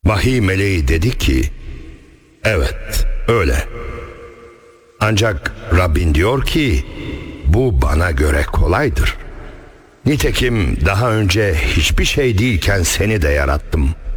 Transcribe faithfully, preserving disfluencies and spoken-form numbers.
Vahiy meleği dedi ki, evet öyle. Ancak Rabbin diyor ki, bu bana göre kolaydır. Nitekim daha önce hiçbir şey değilken seni de yarattım.